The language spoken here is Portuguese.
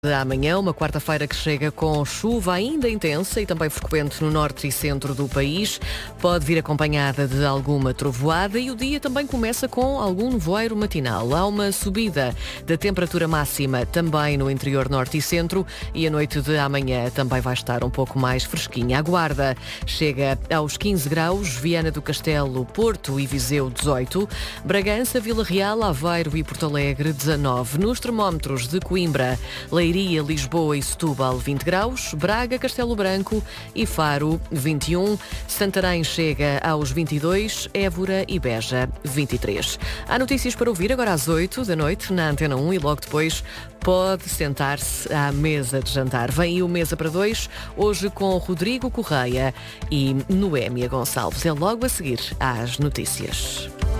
De amanhã, uma quarta-feira que chega com chuva ainda intensa e também frequente no norte e centro do país. Pode vir acompanhada de alguma trovoada e o dia também começa com algum nevoeiro matinal. Há uma subida da temperatura máxima também no interior norte e centro e a noite de amanhã também vai estar um pouco mais fresquinha. A Guarda chega aos 15 graus, Viana do Castelo, Porto e Viseu 18, Bragança, Vila Real, Aveiro e Porto Alegre 19. Nos termómetros de Coimbra, Leiria, Lisboa e Setúbal 20 graus, Braga, Castelo Branco e Faro 21, Santarém chega aos 22, Évora e Beja 23. Há notícias para ouvir agora às 8 da noite na Antena 1 e logo depois pode sentar-se à mesa de jantar. Vem aí o Mesa para Dois, hoje com Rodrigo Correia e Noémia Gonçalves. É logo a seguir às notícias.